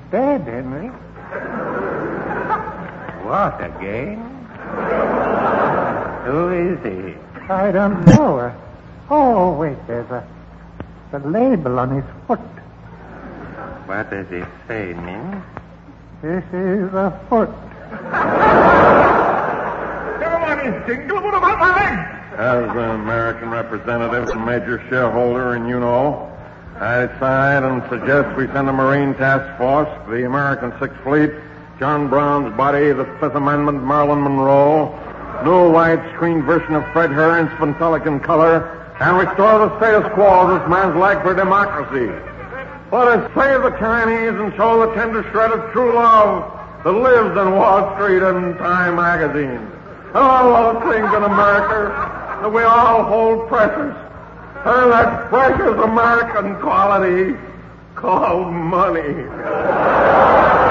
dead, Henry. What, again? Who is he? I don't know. Oh, wait, there's a label on his foot. What does it say, Nin? This is a foot. Never mind, Dingle. What about my leg? As an American representative and major shareholder, and you know, I decide and suggest we send a Marine task force to the American Sixth Fleet, John Brown's body, the Fifth Amendment, Marilyn Monroe, new widescreen version of Fred Herring's Pantelican color, and restore the status quo of this man's leg for democracy. Let us save the Chinese and show the tender shred of true love that lives in Wall Street and Time magazine. And all those things in America that we all hold precious. And that precious American quality called money.